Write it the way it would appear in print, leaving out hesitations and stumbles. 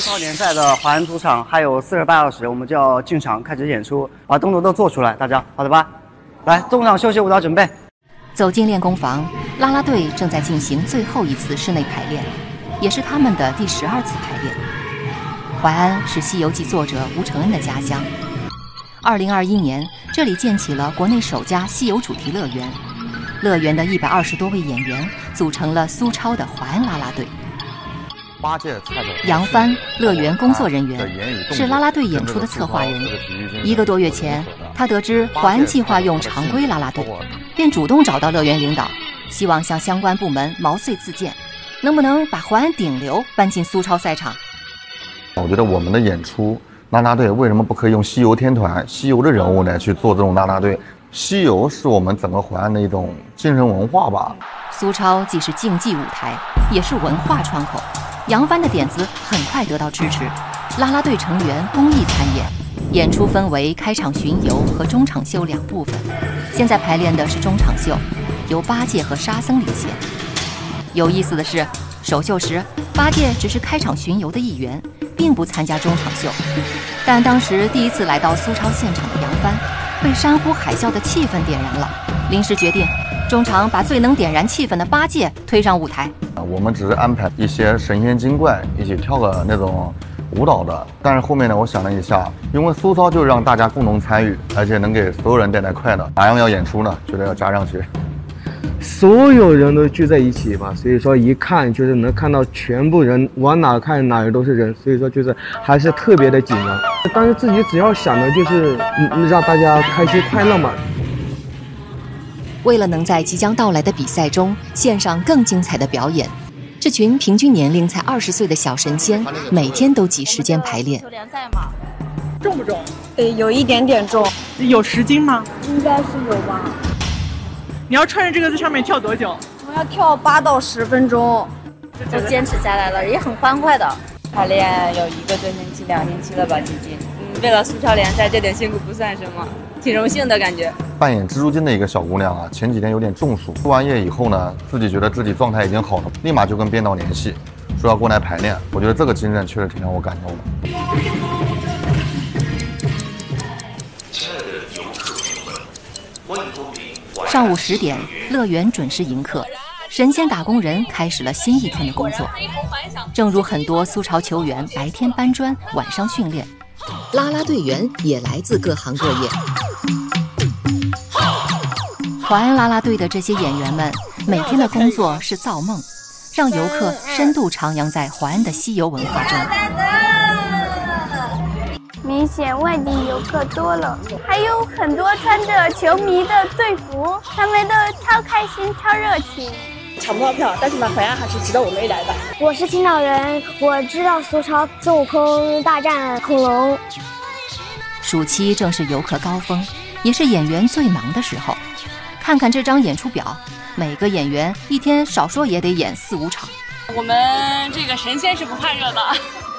超联赛的华安主场还有48小时，我们就要进场开始演出，把动作都做出来，大家好的吧？来，中场休息舞蹈准备。 走进练功房，啦啦队正在进行最后一次室内排练，也是他们的第12次排练。淮安是《西游记》作者吴承恩的家乡。2021年，这里建起了国内首家西游主题乐园。乐园的120多位演员组成了苏超的淮安啦啦队。 8届菜的杨帆，乐园工作人员，是啦啦队演出的策划人。1个多月前，他得知淮安计划用常规啦啦队，便主动找到乐园领导，希望向相关部门毛遂自荐，能不能把淮安顶流搬进苏超赛场？ 我觉得我们的演出啦啦队为什么不可以用西游天团、西游的人物来去做这种啦啦队？西游是我们整个淮安的一种精神文化吧。 苏超既是竞技舞台，也是文化窗口。杨帆的点子很快得到支持，啦啦队成员公益参演，演出分为开场巡游和中场秀2部分。现在排练的是中场秀，由八戒和沙僧领衔。有意思的是，首秀时八戒只是开场巡游的一员，并不参加中场秀。但当时第一次来到苏超现场的杨帆，被山呼海啸的气氛点燃了，临时决定中场把最能点燃气氛的八戒推上舞台。 我们只是安排一些神仙精怪一起跳个那种舞蹈的，但是后面呢，我想了一下，因为苏超就让大家共同参与，而且能给所有人带来快乐，哪样要演出呢？觉得要加上去。 所有人都聚在一起嘛，所以说一看就是能看到全部人，往哪看哪儿都是人，所以说就是还是特别的紧张。但是自己只要想的就是让大家开心快乐嘛。 为了能在即将到来的比赛中献上更精彩的表演，这群平均年龄才20岁的小神仙每天都挤时间排练。 联赛嘛， 重不重？ 有一点点重。 有10斤吗？ 应该是有吧。 你要穿着这个在上面跳多久？ 我要跳8到10分钟，都坚持下来了，也很欢快的。 排练有1个多星期、2星期了吧，接近。为了苏超联赛，这点辛苦不算什么，挺荣幸的感觉。 扮演蜘蛛精的一个小姑娘啊，前几天有点中暑，出完夜以后呢，自己觉得自己状态已经好了，立马就跟编导联系，说要过来排练。我觉得这个精神确实挺让我感动的。 亲爱的游客朋友们，欢迎光临。 上午10点，乐园准时迎客，神仙打工人开始了新一天的工作。正如很多苏超球员白天搬砖，晚上训练，啦啦队员也来自各行各业。淮安啦啦队的这些演员们每天的工作是造梦，让游客深度徜徉在淮安的西游文化中。 明显外地游客多了，还有很多穿着球迷的队服，他们都超开心、超热情。 抢不到票，但是呢，淮安还是值得我们一来的。 我是青岛人，我知道苏超孙悟空大战恐龙。 暑期正是游客高峰，也是演员最忙的时候。看看这张演出表，每个演员一天少说也得演4、5场。 我们这个神仙是不怕热的。